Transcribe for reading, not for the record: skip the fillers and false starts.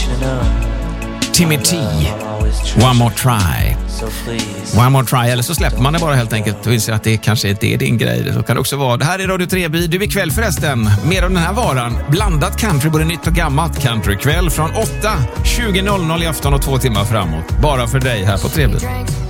Timmy T, One More Try. One More Try, eller så släpper man det bara helt enkelt och inser att det kanske inte är din grej. Så kan det också vara. Det här är Radio Treby. Du ikväll förresten, mer om den här varan. Blandat country, både nytt och gammalt country. Kväll från 8:20 i afton och 2 timmar framåt. Bara för dig här på Treby.